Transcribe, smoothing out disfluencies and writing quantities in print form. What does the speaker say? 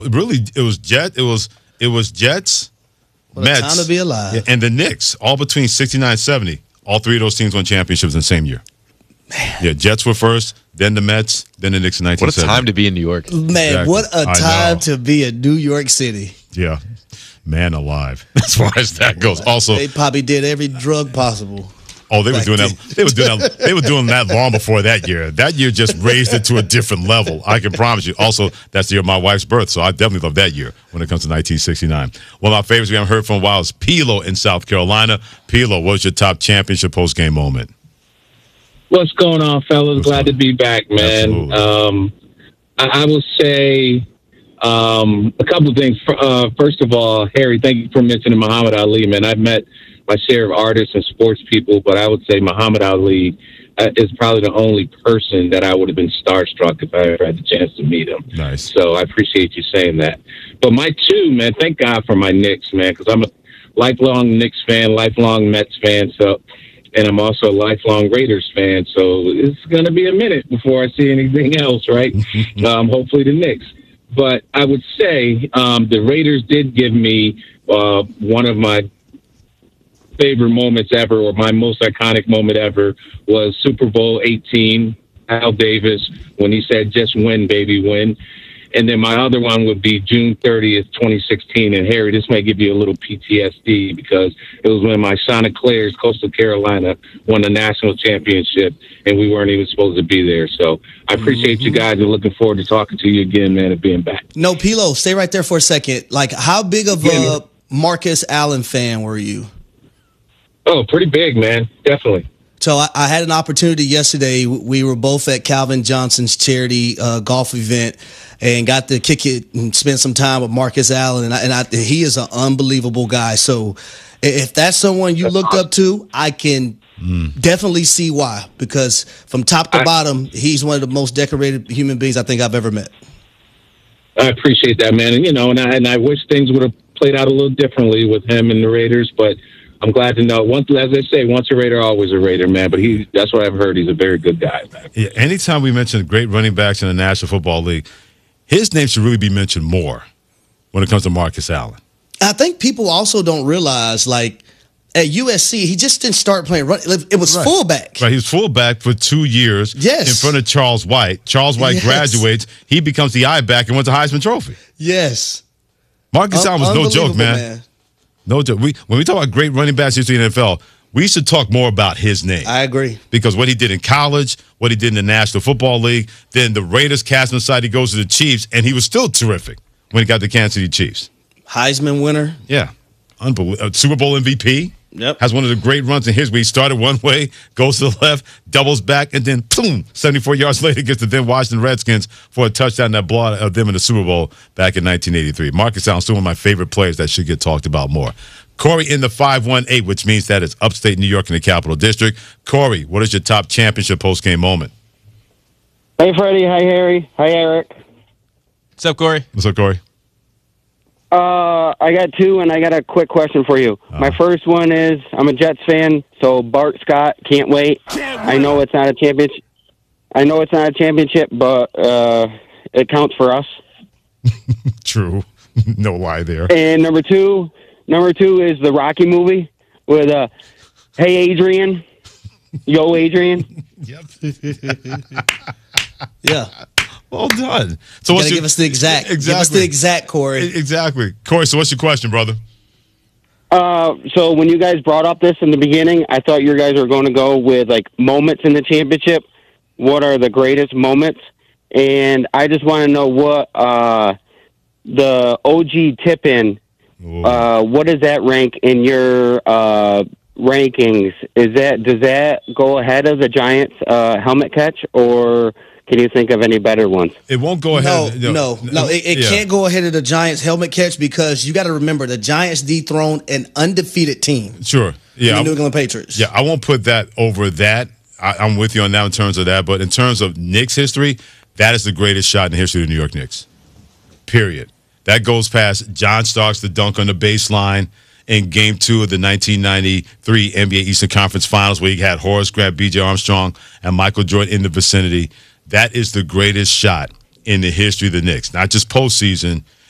Really, it was Jets, What a Mets, time to be alive. yeah, and the Knicks, all between 69 and 70. All three of those teams won championships in the same year. Man. Yeah, Jets were first, then the Mets, then the Knicks in 1970. What a time to be in New York. Man, Exactly. what a time to be in New York City. Yeah, man alive. As far as that goes. Also, They probably did every drug possible. oh, they were doing that. They were doing that long before that year. That year just raised it to a different level. I can promise you. Also, that's the year of my wife's birth, so I definitely love that year when it comes to 1969. One of my favorites we haven't heard from in a while is Pilo in South Carolina. Pilo, what was your top championship post-game moment? What's going on, fellas? Glad to be back, man. I will say a couple of things. First of all, Harry, thank you for mentioning Muhammad Ali, man. I've met my share of artists and sports people, but I would say Muhammad Ali is probably the only person that I would have been starstruck if I ever had the chance to meet him. Nice. So I appreciate you saying that. But my two, man, thank God for my Knicks, man, because I'm a lifelong Knicks fan, lifelong Mets fan, and I'm also a lifelong Raiders fan, so it's going to be a minute before I see anything else, right? Hopefully the Knicks. But I would say the Raiders did give me one of my favorite moments ever, or my most iconic moment ever, was Super Bowl 18, Al Davis, when he said, "Just win, baby, win." And then my other one would be June 30th, 2016. And Harry, this may give you a little PTSD because it was when my Chanticleers, Coastal Carolina, won the national championship, and we weren't even supposed to be there. So I appreciate you guys and looking forward to talking to you again, man, and being back. No, Pilo, stay right there for a second. Like, how big of a Marcus Allen fan were you? Oh, pretty big, man. Definitely. So I had an opportunity yesterday. We were both at Calvin Johnson's charity golf event and got to kick it and spend some time with Marcus Allen. And he is an unbelievable guy. So if that's someone you looked up to, I can definitely see why. Because from top to bottom, he's one of the most decorated human beings I think I've ever met. I appreciate that, man. And I wish things would have played out a little differently with him and the Raiders, but I'm glad to know. As they say, once a Raider, always a Raider, man. But that's what I've heard. He's a very good guy, man. Yeah, anytime we mention great running backs in the National Football League, his name should really be mentioned more when it comes to Marcus Allen. I think people also don't realize, like, at USC, he just didn't start playing run. It was fullback. Right, he was fullback for 2 years in front of Charles White. Charles White graduates. He becomes the I back and wins the Heisman Trophy. Yes. Marcus Allen was no joke, man. No joke. When we talk about great running backs history in the NFL, we should talk more about his name. I agree. Because what he did in college, what he did in the National Football League, then the Raiders cast him aside, he goes to the Chiefs, and he was still terrific when he got the Kansas City Chiefs. Heisman winner. Yeah. Unbelievable. Super Bowl MVP. Yep. Has one of the great runs in history. He started one way, goes to the left, doubles back, and then boom, 74 yards later gets the then Washington Redskins for a touchdown that blew out them in the Super Bowl back in 1983. Marcus Allen, still one of my favorite players that should get talked about more. Corey in the 518, which means that it's upstate New York in the Capital District. Corey, what is your top championship postgame moment? Hey, Freddie. Hi, Harry. Hi, Eric. What's up, Corey? What's up, Corey? I got two, and I got a quick question for you. My first one is, I'm a Jets fan, so Bart Scott, can't wait. I know it's not a championship. But it counts for us. True. No lie there. And number two is the Rocky movie with Hey Adrian, Yo Adrian. Yep. Yeah. Well done. So you gotta give us the exact. Exactly. Give us the exact, Corey. Exactly. Corey, so what's your question, brother? So when you guys brought up this in the beginning, I thought you guys were going to go with like moments in the championship. What are the greatest moments? And I just want to know what the OG tip-in, what does that rank in your rankings? Does that go ahead of the Giants helmet catch, or can you think of any better ones? It won't go ahead. No. It can't go ahead of the Giants helmet catch because you got to remember the Giants dethroned an undefeated team. Sure. Yeah. The New England Patriots. Yeah, I won't put that over that. I'm with you on that in terms of that. But in terms of Knicks history, that is the greatest shot in the history of the New York Knicks. Period. That goes past John Starks, the dunk on the baseline in Game 2 of the 1993 NBA Eastern Conference Finals, where you had Horace Grant, B.J. Armstrong, and Michael Jordan in the vicinity. That is the greatest shot in the history of the Knicks. Not just postseason,